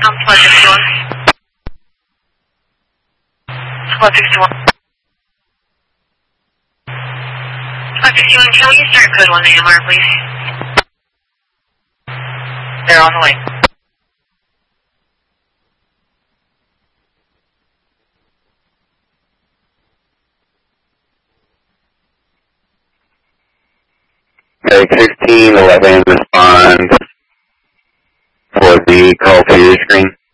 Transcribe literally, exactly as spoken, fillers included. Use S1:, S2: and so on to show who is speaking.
S1: Um, Squad sixty-one. Squad sixty-one. Squad sixty-one, can we start code one A M R, please? They're on the way.
S2: Medic sixteen eleven respond for the call failure screen.